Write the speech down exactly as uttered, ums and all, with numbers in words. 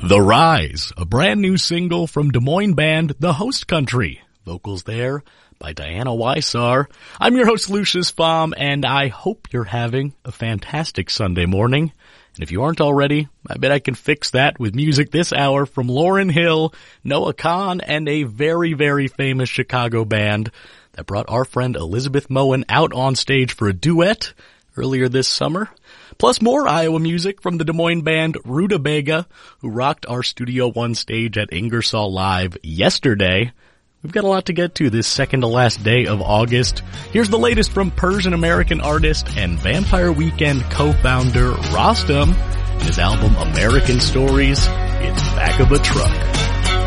The Rise, a brand new single from Des Moines band The Host Country. Vocals there by Diana Weissar. I'm your host, Lucius Pflaum, and I hope you're having a fantastic Sunday morning. And if you aren't already, I bet I can fix that with music this hour from Lauryn Hill, Noah Kahan, and a very, very famous Chicago band that brought our friend Elizabeth Moen out on stage for a duet earlier this summer. Plus more Iowa music from the Des Moines band Rutabaga, who rocked our Studio One stage at Ingersoll Live yesterday. We've got a lot to get to this second to last day of August. Here's the latest from Persian American artist and Vampire Weekend co-founder Rostam and his album American Stories. It's Back of a Truck.